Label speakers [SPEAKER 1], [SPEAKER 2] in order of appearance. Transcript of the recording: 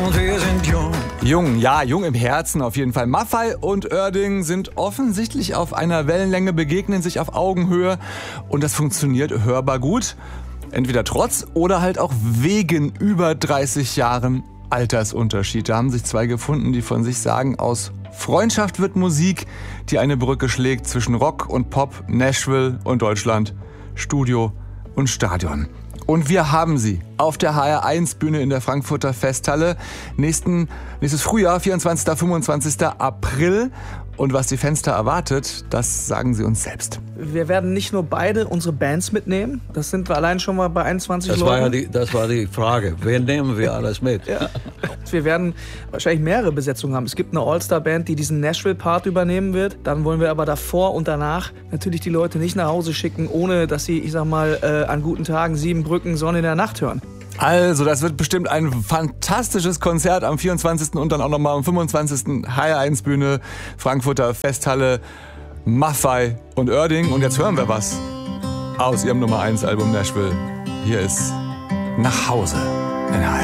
[SPEAKER 1] und wir sind jung.
[SPEAKER 2] Jung, ja, jung im Herzen auf jeden Fall. Maffay und Oerding sind offensichtlich auf einer Wellenlänge, begegnen sich auf Augenhöhe und das funktioniert hörbar gut. Entweder trotz oder halt auch wegen über 30 Jahren Altersunterschied. Da haben sich zwei gefunden, die von sich sagen, aus Freundschaft wird Musik, die eine Brücke schlägt zwischen Rock und Pop, Nashville und Deutschland, Studio und Stadion. Und wir haben sie auf der HR1-Bühne in der Frankfurter Festhalle. Nächstes Frühjahr, 24. 25. April. Und was die Fenster erwartet, das sagen sie uns selbst.
[SPEAKER 3] Wir werden nicht nur beide unsere Bands mitnehmen. Das sind wir allein schon mal bei 21 Leuten.
[SPEAKER 1] Das war die Frage. Wen nehmen wir alles mit?
[SPEAKER 3] Ja. Wir werden wahrscheinlich mehrere Besetzungen haben. Es gibt eine All-Star-Band, die diesen Nashville-Part übernehmen wird. Dann wollen wir aber davor und danach natürlich die Leute nicht nach Hause schicken, ohne dass sie, ich sag mal, an guten Tagen 7 Brücken Sonne in der Nacht hören.
[SPEAKER 2] Also, das wird bestimmt ein fantastisches Konzert am 24. und dann auch nochmal am 25. HR1-Bühne, Frankfurter Festhalle, Maffay und Oerding. Und jetzt hören wir was aus ihrem Nummer 1 Album Nashville. Hier ist Nach Hause in HR1.